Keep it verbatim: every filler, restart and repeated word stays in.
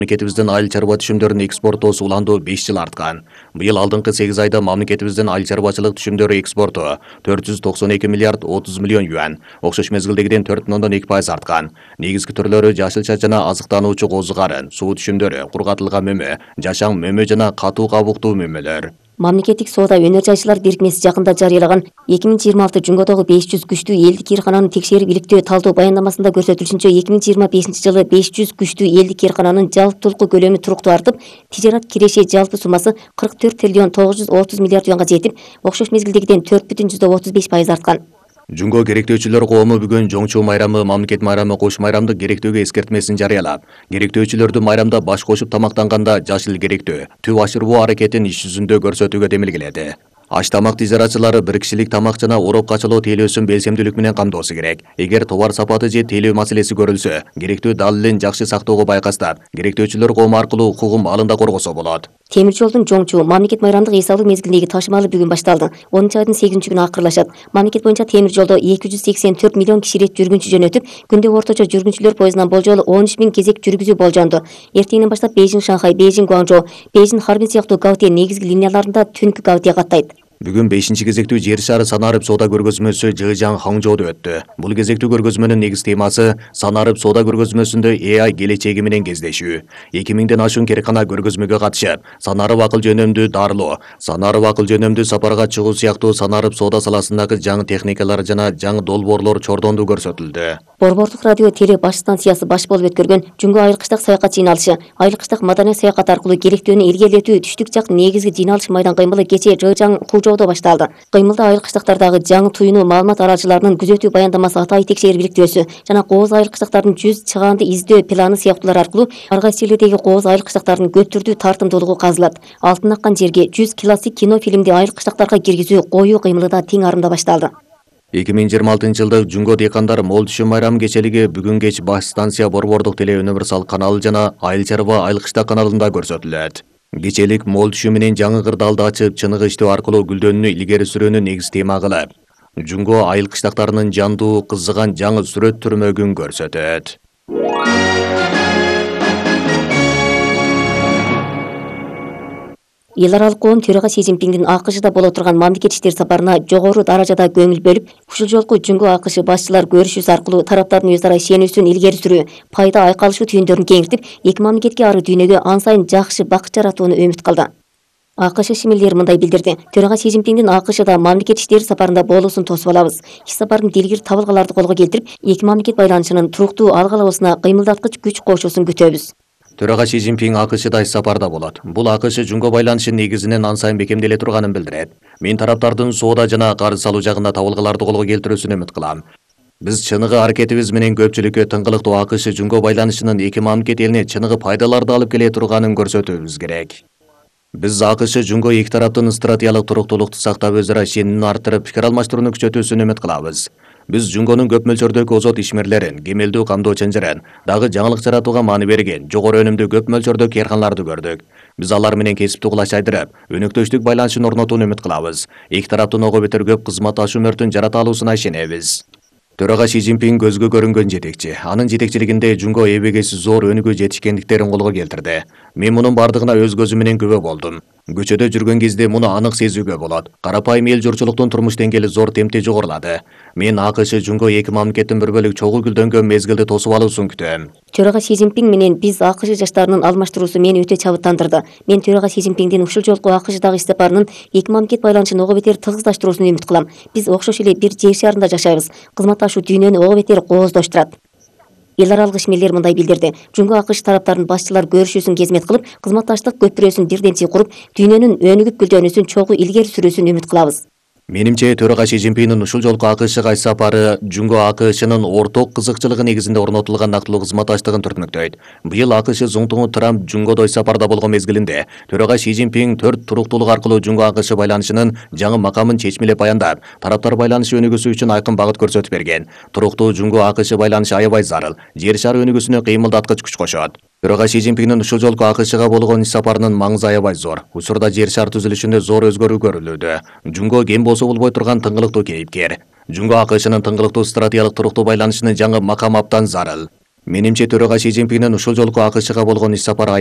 Мамлекетибиздин айыл чарба түшүмдөрүнүн экспортосу уланду беш жыл арткан. Быйыл алдыңкы сегиз айда мамлекетибиздин айыл чарбачылык түшүмдөрү экспорту төрт жүз токсон эки миллиард отуз миллион юан, окшош мезгилдегиден төрт бүтүн ондон эки пайыз арткан. Негизги түрлөрү жашылча жана азыктануучу козу карын, суу түшүмдөрү, кургатылган мөмө, жашаң мөмө жана катуу кабуктуу мөмөлөр. Мамлекеттик соода өнөр жайчылар бирикмеси жакында жарыялаган эки миң жыйырма алты Жунгодогу беш жүз күчтүү элдик ыйыркананы текшерип иликтөө талдоо баяндамасында көрсөтүлүшүнчө эки миң жыйырма бешинчи жылы беш жүз күчтүү элдик ыйыркананын жалптуулку көлөмү туруктуу артып, тижарат киреши жалпы суммасы кырк төрт триллион тогуз жүз отуз миллиард юанга жетип, окшош мезгилдегиден төрт бүтүн жүздөн отуз беш пайыз арткан. Жунго керектөөчүлөр коому бүгүн жоңчу майрамы, мамлекет майрамы, кош майрамды керектөөгө эскертмесин жарыялап, керектөөчүлөрдү майрамда баш кошуп тамактанганда жашыл керектөө, түп ашырбоо аракетин иш жүзүндө көрсөтүүгө демилгеледи. Аш тамак тижаратчылары бир кишилик тамак жана ороп качылуу тейлөөсүн белсемдүүлүк менен камдоосу керек. Эгер товар сапаты же тейлөө маселеси көрүлсө, керектөө далилин жакшы сактоого байкастап, керектөөчүлөр коому аркылуу укугун маалында коргосо болот. Темир жолдун жоңчу мамлекет майрамдык эс алуу мезгилиндеги ташымалы бүгүн башталды. онунчу айдын сегизинчи күнү акырлашат. Мамлекет боюнча темир жолдо эки жүз сексен төрт миллион киши ирет жүргүнчү жөнөтүп, күндө орточо жүргүнчүлөр поездунан болжолу он үч миң кезек жүргүзүү болжонду. Эртеңден баштап Бейжиң Шанхай, Бейжиң Гуанчжоу, Бейжиң Харбин сыяктуу Гаути негизги линияларында түнкү Гаути каттайт. Бүгүн бешинчи кезектүү жер шары санарып соода көргөзмөсү Жыжаң Хаңжоодо өттү. Бул кезектүү көргөзмөнүн негиз темасы санарып соода көргөзмөсүндө Э I келечеги менен кездешүү. эки миңден ашуун керекана көргөзмөгө катышып, санарып акыл жөнөмдүү дарылоо, санарып акыл жөнөмдүү сапарга чыгуу сыяктуу санарып соода саласындагы жаңы техникалар жана жаңы долбоорлор чордондуу көрсөтүлдү. Борбордук радио теле баш станциясы баш болуп өткөргөн Жунго айыл кыштак саякат жыйналышы, айыл кыштак маданий саякат аркылуу керектөөнү илгерилетүү түштүк жак негизги жыйналыш майдан кыймылы кечээ Жыжаң Хужоодо башталды. Кыймылда айыл кыштактардагы жаңы туюну маалымат аралчыларынын күзөтүү баяндамасы атайы текшерип иликтөөсү жана кооз айыл кыштактардын жүз чыгаанды издөө планы сыяктуулар аркылуу ар кайсы жерлердеги кооз айыл кыштактардын көптүрдүү тартымдуулугу казылат. Алтын аккан жерге жүз классик кино фильмди айыл кыштактарга киргизүү коюу кыймылы да тең арымда башталды. эки миң жыйырма алтынчы жылдык Жунго дыйкандар мол түшүм майрамы кечелиги бүгүн кеч баш станция Борбордук теле универсал каналы жана Айыл чарба айыл кыштак каналында көрсөтүлөт. Кечелик мол түшүм менен жаңы кырдаалды ачып, чыныгы иштөө аркылуу гүлдөнүүнү илгери сүрөөнү негиз тема кылып, Жунго айыл кыштактарынын жандуу, кызыган жаңы сүрөт түрмөгүн көрсөтөт. Эл аралык коом төрага Си Цзиньпиндин АКШда боло турган мамлекет иштери сапарына жогору даражада көңүл бөлүп, ушул жолку Жунго АКШ башчылар көрүшүүсү аркылуу тараптардын өз ара ишенүүсүн илгери сүрүү, пайда айкалышуу түйүндөрүн кеңиртип, эки мамлекетке ары дүйнөгө ан сайын жакшы бакыт жаратууну үмүт кылды. АКШ шимилдери мындай билдирди: төрага Си Цзиньпиндин АКШда мамлекет иштери сапарында болуусун тосуп алабыз. Иш сапардын дилгир табылгаларды колго келтирип, эки мамлекет байланышынын туруктуу алгалабысына кыймылдаткыч күч кошуусун күтөбүз. Төрага Си Цзиньпин АКШда иш сапарда болот. Бул АКШ Жунго байланышы негизинен ан сайын бекемделе турганын билдирет. Мен тараптардын соода жана карыз салуу жагында табылгаларды колго келтирүүсүн үмүт кылам. Биз чыныгы аракетибиз менен көпчүлүккө тыңгылыктуу АКШ Жунго байланышынын эки мамлекет элине чыныгы пайдаларды алып келе турганын көрсөтүүбүз керек. Биз АКШ Жунго эки тараптын стратегиялык туруктуулукту сактап, өз ара ишенимин арттырып, пикир алмаштырууну күчөтүүсүн үмүт кылабыз. Биз Жунгонун көп мөлчөрдөгү озот ишмерлерин, кемелдүү камдоо чынжырын, дагы жаңылык жаратууга маани берген, жогору өнүмдүү көп мөлчөрдөгү кээрканаларды көрдүк. Биз алар менен кесиптүү кулач айдырып, өнөктөштүк байланышын орнотууну үмүт кылабыз. Эки тараптын ого бетер көп кызматташуу мөртүн жарата алуусуна ишенебиз. Төрага Си Цзиньпин көзгө көрүнгөн жетекчи. Анын жетекчилигинде Жунго эбегеси зор өнүгүү жетишкендиктерин колго келтирди. Мен мунун бардыгына өз көзүм менен күбө болдум. Көчөдө жүргөн кезде муну анык сезүүгө болот. Карапайым эл журчулуктун турмуш деңгээли зор темпте жогорулады. Мен АКШ Жунго эки мамлекеттин бір бөлүк чогуу гүлдөнгөн мезгилди тосуп алуусун күтөм. Төрага Си Цзиньпин менен биз АКШ жаштарынын алмаштыруусу мени өтө чабыттандырды. Мен төрага Си Цзиньпиндин ушул жолку АКШдагы иш сапарынын эки мамлекет байланышын ого бетер тыгыздаштыруусун үмүт кылам. Биз окшош эле бир жер шарында жашайбыз. Кызматташуу дүйнөнү ого бетер кооздоштурат. Эл аралык ишмерлер мындай билдирди: Жунго АКШ тараптарынын башчылар көрүшүүсүн кезмет кылып, кызматташтык көпүрөсүн бирден куруп, дүйнөнүн өнүгүп гүлдөнүүсүн чогуу илгери сүрүүсүн үмүт кылабыз. Менимче төрага Си Цзиньпиндин ушул жолку АКШга иш сапары Жунго АКШнын орток кызыкчылыгы негизинде орнотулган нактылуу кызматташтыгын түртмөктөйт. Быйыл АКШ зуңтуңу Трамп Жунгодо иш сапарда болгон мезгилинде төрага Си Цзиньпин төрт туруктуулук аркылуу Жунго АКШ байланышынын жаңы макамын чечмелеп баяндап, тараптар байланышы өнүгүүсү үчүн айкын багыт көрсөтүп берген. Туруктуу Жунго АКШ байланышы аябай зарыл, жер шары өнүгүүсүнө кыймылдаткыч күч кошот. Төрага Си Цзиньпиндин ушул жолку АКШга болгон иш сапарынын маңызы аябай зор. Учурда жер шар түзүлүшүндө зор өзгөрүү көрүлүүдө. Жунго кем болсо болбой турган тыңгылыктуу кейипкер. Жунго АКШнын тыңгылыктуу стратегиялык туруктуу байланышынын жаңы макамы абдан зарыл. Менимче төрага Си Цзиньпиндин ушул жолку АКШга болгон ис сапары